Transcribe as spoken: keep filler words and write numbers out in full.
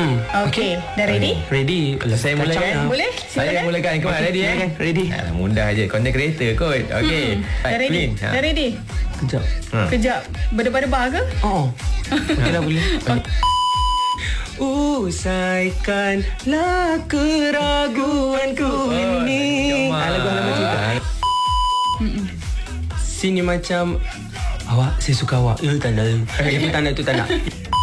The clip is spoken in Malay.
Hmm. Okey, dah ready? Ready. Saya mulakan. Boleh? Saya mulakan. Kau okay, ready eh? Ready. Alah, mudah je. Content creator kot. Okey. Hmm. Dah ready? Clean. Ha. Dah ready? Kejap. Ha. Kejap. Berdebar-debar ke? Oh. Okey dah boleh. Usaikanlah keraguanku Oh, ini. Jamal. Ah, lagu halaman cerita. Sini macam awak, saya suka awak. Ya, tanda. Itu tanda, itu tanda.